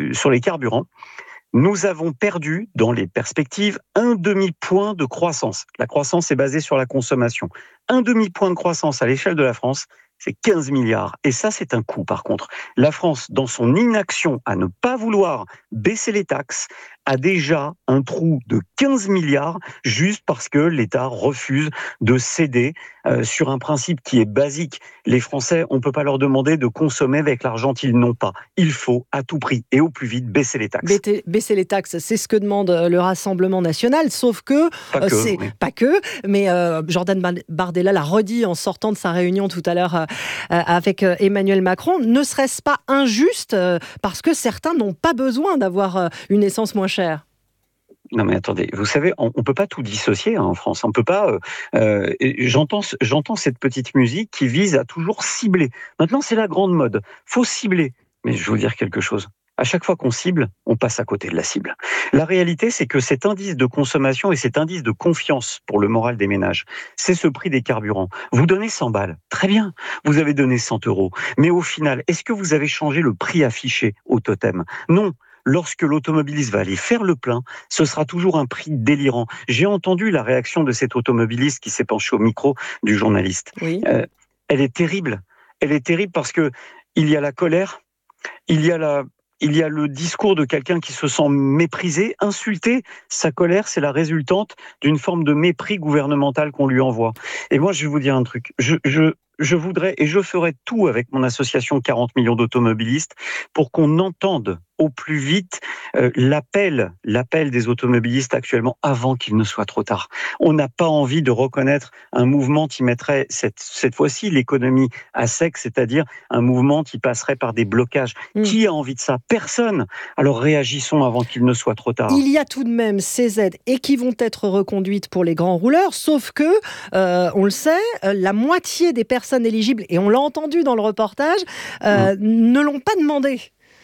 sur les carburants, nous avons perdu, dans les perspectives, un demi-point de croissance. La croissance est basée sur la consommation. Un demi-point de croissance à l'échelle de la France, c'est 15 milliards. Et ça, c'est un coût, par contre. La France, dans son inaction à ne pas vouloir baisser les taxes, a déjà un trou de 15 milliards juste parce que l'État refuse de céder sur un principe qui est basique. Les Français, on ne peut pas leur demander de consommer avec l'argent qu'ils n'ont pas. Il faut, à tout prix et au plus vite, baisser les taxes. Baisser les taxes, c'est ce que demande le Rassemblement national, sauf que... Pas que, mais Jordan Bardella l'a redit en sortant de sa réunion tout à l'heure avec Emmanuel Macron. Ne serait-ce pas injuste parce que certains n'ont pas besoin d'avoir une essence moins chère? Non mais attendez, vous savez, on peut pas tout dissocier en France. On peut pas. J'entends cette petite musique qui vise à toujours cibler. Maintenant, c'est la grande mode. Faut cibler. Mais je vais vous dire quelque chose. À chaque fois qu'on cible, on passe à côté de la cible. La réalité, c'est que cet indice de consommation et cet indice de confiance pour le moral des ménages, c'est ce prix des carburants. Vous donnez 100 balles, très bien. Vous avez donné 100 €. Mais au final, est-ce que vous avez changé le prix affiché au totem? Non. Lorsque l'automobiliste va aller faire le plein, ce sera toujours un prix délirant. J'ai entendu la réaction de cet automobiliste qui s'est penché au micro du journaliste. Oui. Elle est terrible. Elle est terrible parce que il y a la colère, il y a le discours de quelqu'un qui se sent méprisé, insulté. Sa colère, c'est la résultante d'une forme de mépris gouvernemental qu'on lui envoie. Et moi, je vais vous dire un truc. Je voudrais et je ferai tout avec mon association 40 millions d'automobilistes pour qu'on entende au plus vite l'appel des automobilistes actuellement avant qu'il ne soit trop tard. On n'a pas envie de reconnaître un mouvement qui mettrait cette fois-ci l'économie à sec, c'est-à-dire un mouvement qui passerait par des blocages. Qui a envie de ça? Personne. Alors réagissons avant qu'il ne soit trop tard. Il y a tout de même ces aides et qui vont être reconduites pour les grands rouleurs, sauf que, on le sait, la moitié des personnes éligibles, et on l'a entendu dans le reportage, ne l'ont pas demandé.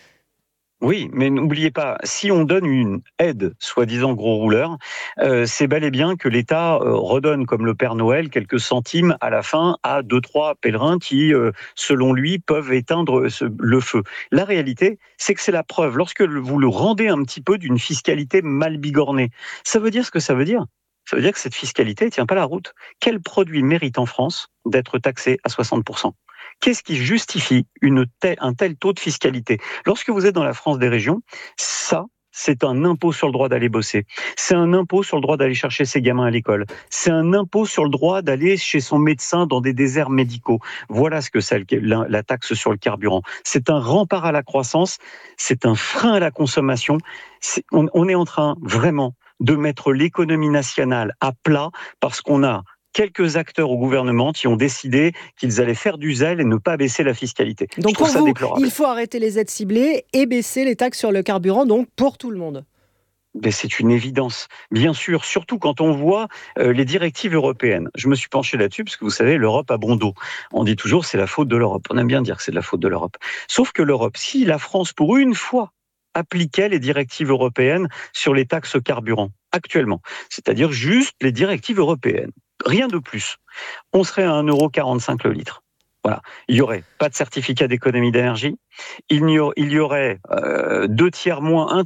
Oui, mais n'oubliez pas, si on donne une aide, soi-disant gros rouleur, c'est bel et bien que l'État redonne, comme le Père Noël, quelques centimes à la fin à 2-3 pèlerins qui, selon lui, peuvent éteindre le feu. La réalité, c'est que c'est la preuve. Lorsque vous le rendez un petit peu d'une fiscalité mal bigornée, ça veut dire ce que ça veut dire. Ça veut dire que cette fiscalité ne tient pas la route. Quel produit mérite en France d'être taxé à 60%? Qu'est-ce qui justifie un tel taux de fiscalité? Lorsque vous êtes dans la France des régions, ça, c'est un impôt sur le droit d'aller bosser. C'est un impôt sur le droit d'aller chercher ses gamins à l'école. C'est un impôt sur le droit d'aller chez son médecin dans des déserts médicaux. Voilà ce que c'est la taxe sur le carburant. C'est un rempart à la croissance, c'est un frein à la consommation. On est en train vraiment de mettre l'économie nationale à plat parce qu'on a quelques acteurs au gouvernement qui ont décidé qu'ils allaient faire du zèle et ne pas baisser la fiscalité. Donc pour vous, il faut arrêter les aides ciblées et baisser les taxes sur le carburant, donc pour tout le monde. Mais c'est une évidence, bien sûr, surtout quand on voit les directives européennes. Je me suis penché là-dessus parce que vous savez, l'Europe a bon dos. On dit toujours c'est la faute de l'Europe. On aime bien dire que c'est de la faute de l'Europe. Sauf que l'Europe, si la France, pour une fois, appliquait les directives européennes sur les taxes carburant, actuellement, c'est-à-dire juste les directives européennes, rien de plus, on serait à 1,45 € le litre. Voilà. Il n'y aurait pas de certificat d'économie d'énergie, il y aurait 2 tiers moins,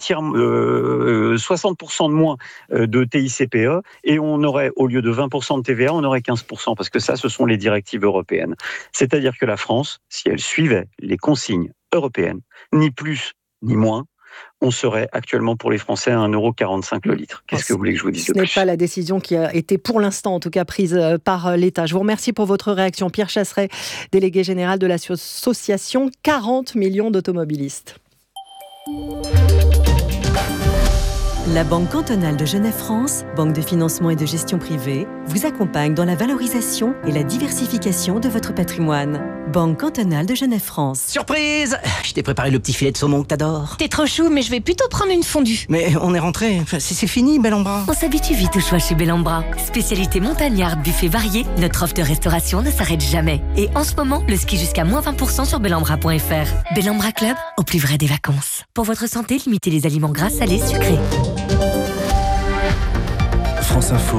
60% de moins de TICPE, et on aurait, au lieu de 20% de TVA, on aurait 15%, parce que ça, ce sont les directives européennes. C'est-à-dire que la France, si elle suivait les consignes européennes, ni plus ni moins, on serait actuellement pour les Français à 1,45 € le litre. Qu'est-ce que vous voulez que je vous dise de plus ? Ce n'est pas la décision qui a été pour l'instant, en tout cas, prise par l'État. Je vous remercie pour votre réaction. Pierre Chasseret, délégué général de l'association 40 millions d'automobilistes. La Banque cantonale de Genève-France, banque de financement et de gestion privée, vous accompagne dans la valorisation et la diversification de votre patrimoine. Banque cantonale de Genève-France. Surprise! Je t'ai préparé le petit filet de saumon que t'adores. T'es trop chou, mais je vais plutôt prendre une fondue. Mais on est rentré, c'est fini, Bellambra. On s'habitue vite au choix chez Bellambra. Spécialité montagnarde, buffet varié, notre offre de restauration ne s'arrête jamais. Et en ce moment, le ski jusqu'à moins 20% sur bellambra.fr. Bellambra Club, au plus vrai des vacances. Pour votre santé, limitez les aliments gras, salés, sucrés. France Info,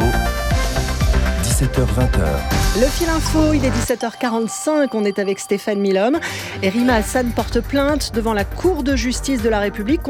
17h-20h. Le fil info, il est 17h45, on est avec Stéphane Milhomme. Et Rima Hassan porte plainte devant la Cour de justice de la République